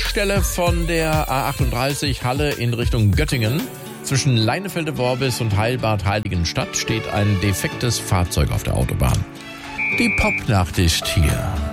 Baustelle von der A38 Halle in Richtung Göttingen. Zwischen Leinefelde-Worbis und Heilbad Heiligenstadt steht ein defektes Fahrzeug auf der Autobahn. Die Popnachricht hier.